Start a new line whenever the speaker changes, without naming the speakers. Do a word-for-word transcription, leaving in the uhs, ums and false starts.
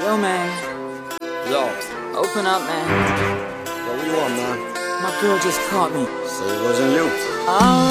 Yo, man.
Yo.
Open up, man.
Yo, what you want, man?
My girl just caught me.
So it wasn't you.
Alright.